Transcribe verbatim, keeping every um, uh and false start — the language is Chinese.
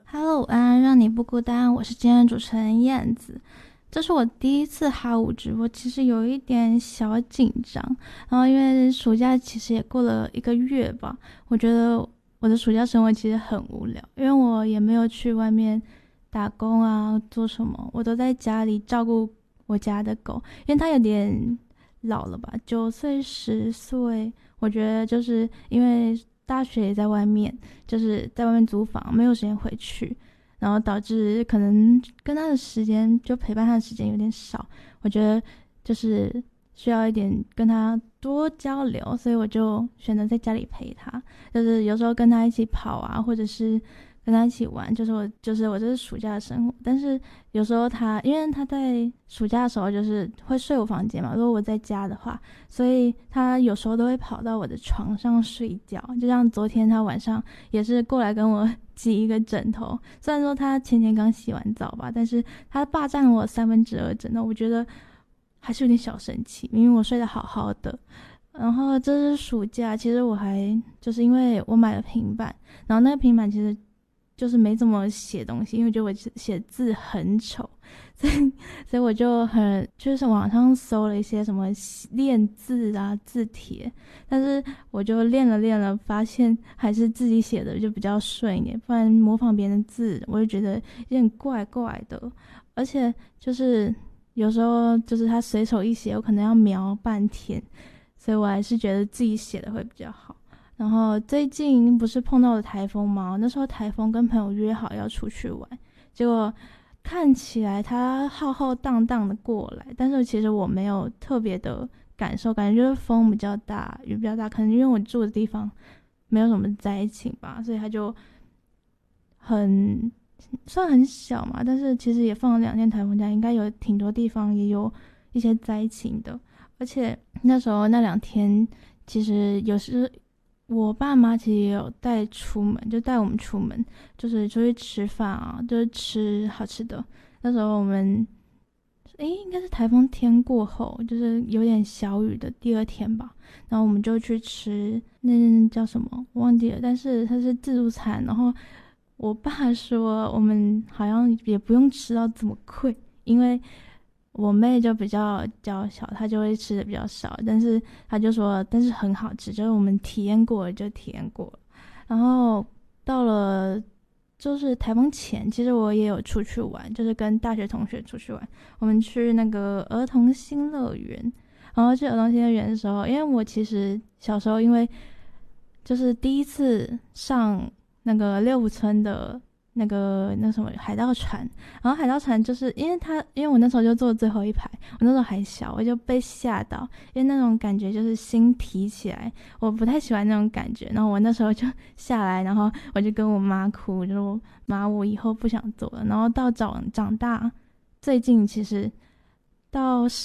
Hello，安，让你不孤单，我是今天的主持人燕子。这是我第一次哈五直播，其实有一点小紧张。然后因为暑假其实也过了一个月吧，我觉得我的暑假生活其实很无聊，因为我也没有去外面打工啊，做什么，我都在家里照顾我家的狗，因为它有点老了吧，九岁十岁，我觉得就是因为大学也在外面，就是在外面租房，没有时间回去，然后导致可能跟他的时间就陪伴他的时间有点少，我觉得就是需要一点跟他多交流，所以我就选择在家里陪他，就是有时候跟他一起跑啊，或者是跟他一起玩，就是我就是我这是暑假的生活。但是有时候他因为他在暑假的时候就是会睡我房间嘛，如果我在家的话，所以他有时候都会跑到我的床上睡觉，就像昨天他晚上也是过来跟我挤一个枕头，虽然说他前天刚洗完澡吧，但是他霸占我三分之二枕头，我觉得还是有点小生气，明明我睡得好好的。然后这是暑假，其实我还就是因为我买了平板，然后那个平板其实就是没怎么写东西，因为我觉得我写字很丑，所以所以我就很就是网上搜了一些什么练字啊字帖，但是我就练了练了，发现还是自己写的就比较顺一点，不然模仿别人的字我就觉得有点怪怪的，而且就是有时候就是他随手一写，我可能要描半天，所以我还是觉得自己写的会比较好。然后最近不是碰到了台风吗？那时候台风跟朋友约好要出去玩，结果看起来他浩浩荡荡的过来，但是其实我没有特别的感受，感觉就是风比较大，雨比较大，可能因为我住的地方没有什么灾情吧，所以他就很算很小嘛，但是其实也放了两天台风假，应该有挺多地方也有一些灾情的，而且那时候那两天其实有时我爸妈其实也有带出门，就带我们出门，就是出去吃饭啊，就是吃好吃的。那时候我们，诶，应该是台风天过后，就是有点小雨的第二天吧。然后我们就去吃那叫什么，我忘记了，但是它是自助餐。然后我爸说，我们好像也不用吃到这么贵，因为我妹就比较娇小，她就会吃的比较少，但是她就说，但是很好吃，就是我们体验过了就体验过了。然后到了就是台风前，其实我也有出去玩，就是跟大学同学出去玩，我们去那个儿童新乐园。然后去儿童新乐园的时候，因为我其实小时候因为就是第一次上那个六福村的那个那什么海盗船，然后海盗船就是因为他，因为我那时候就坐最后一排，我那时候还小，我就被吓到，因为那种感觉就是心提起来，我不太喜欢那种感觉，然后我那时候就下来，然后我就跟我妈哭，就说妈，我以后不想坐了。然后到长长大，最近其实到